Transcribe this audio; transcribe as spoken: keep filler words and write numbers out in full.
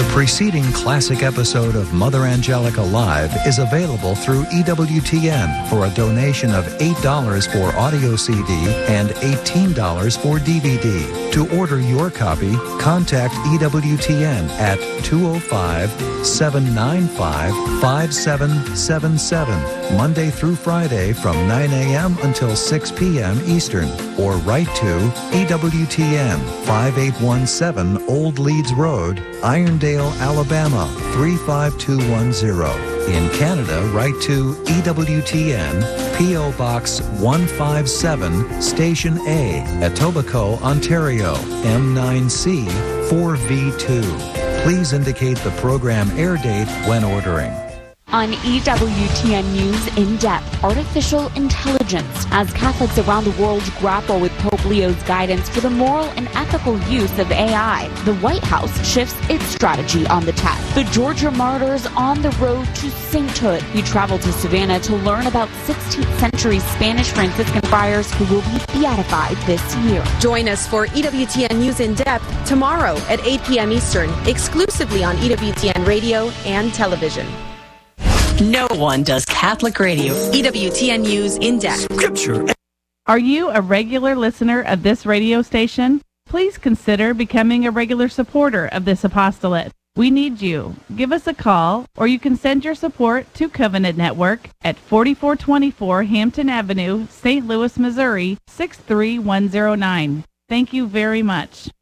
Preceding classic episode of Mother Angelica Live is available through E W T N for a donation of eight dollars for audio C D and eighteen dollars for D V D. To order your copy, contact E W T N at two oh five, seven nine five, five seven seven seven, Monday through Friday from nine a.m. until six p.m. Eastern, or write to E W T N, five eight one seven Old Leeds Road, Irondale, Alabama, three five two one zero. In Canada, write to E W T N, P O Box one five seven, Station A, Etobicoke, Ontario, M nine C four V two. Please indicate the program air date when ordering. On E W T N News In Depth, artificial intelligence, as Catholics around the world grapple with Pope Leo's guidance for the moral and ethical use of A I. The White House shifts its strategy on the tech. The Georgia martyrs on the road to sainthood. We travel to Savannah to learn about sixteenth century Spanish Franciscan friars who will be beatified this year. Join us for E W T N News In Depth tomorrow at eight p.m. Eastern, exclusively on E W T N Radio and television. No one does Catholic radio. E W T N News In Depth. Scripture. Are you a regular listener of this radio station? Please consider becoming a regular supporter of this apostolate. We need you. Give us a call, or you can send your support to Covenant Network at forty-four twenty-four Hampton Avenue, Saint Louis, Missouri, six three one zero nine. Thank you very much.